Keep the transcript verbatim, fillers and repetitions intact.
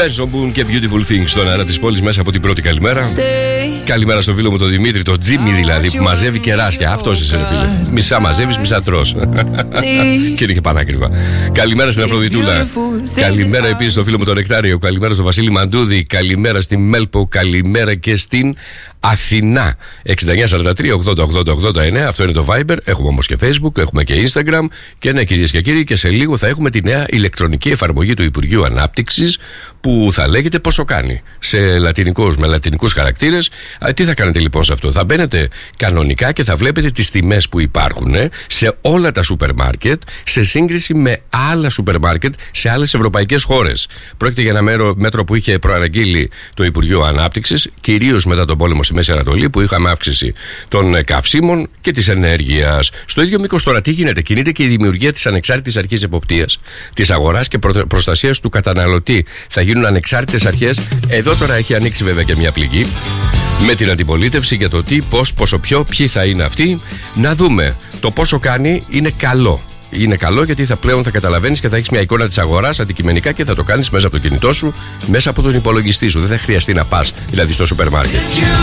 Benzo Boone και Beautiful Things στον αέρα της πόλης μέσα από την πρώτη καλημέρα. Καλημέρα στο φίλο μου τον Δημήτρη, το Τζίμι δηλαδή, που μαζεύει κεράσια. Αυτός είσαι, ρε φίλε. Μισά μαζεύεις, μισά τρως. Και είναι και πανάκριβα. Καλημέρα στην Αφροδιτούλα. Καλημέρα επίσης στο φίλο μου τον Νεκτάριο. Καλημέρα στο Βασίλη Μαντούδη. Καλημέρα στην Μέλπο. Καλημέρα και στην Αθηνά. εξήντα εννιά σαράντα τρία ογδόντα ογδόντα ογδόντα εννέα. Αυτό είναι το Viber. Έχουμε όμως και Facebook, έχουμε και Instagram. Και ναι, κυρίες και κύριοι, και σε λίγο θα έχουμε τη νέα ηλεκτρονική εφαρμογή του Υπουργείου Ανάπτυξης που θα λέγεται Πόσο κάνει. Σε λατινικούς, με λατινικούς χαρακτήρες. Α, τι θα κάνετε λοιπόν σε αυτό? Θα μπαίνετε κανονικά και θα βλέπετε τις τιμές που υπάρχουν ε, σε όλα τα σούπερ μάρκετ σε σύγκριση με άλλα σούπερ μάρκετ σε άλλες ευρωπαϊκές χώρες. Πρόκειται για ένα μέρο, μέτρο που είχε προαναγγείλει το Υπουργείο Ανάπτυξης, κυρίως μετά τον πόλεμο στη Μέση Ανατολή, που είχαμε αύξηση των καυσίμων και της ενέργειας. Στο ίδιο μήκος τώρα τι γίνεται? Κινείται και η δημιουργία της ανεξάρτητης αρχής εποπτείας της αγοράς και προ- προστασίας του καταναλωτή. Θα γίνουν ανεξάρτητες αρχές. Εδώ τώρα έχει ανοίξει βέβαια και μια πληγή με την αντιπολίτευση για το τι, πώς, πόσο πιο, ποιοι θα είναι αυτοί. Να δούμε. Το πόσο κάνει είναι καλό. Είναι καλό γιατί θα πλέον θα καταλαβαίνεις και θα έχεις μια εικόνα της αγοράς αντικειμενικά και θα το κάνεις μέσα από το κινητό σου, μέσα από τον υπολογιστή σου. Δεν θα χρειαστεί να πας δηλαδή στο σούπερ μάρκετ.